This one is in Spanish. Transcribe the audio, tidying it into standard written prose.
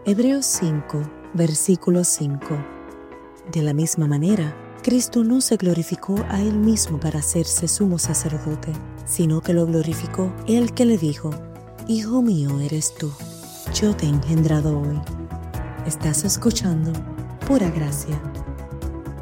Hebreos 5, versículo 5. De la misma manera, Cristo no se glorificó a Él mismo para hacerse sumo sacerdote, sino que lo glorificó el que le dijo: Hijo mío eres tú, yo te he engendrado hoy. Estás escuchando Pura Gracia.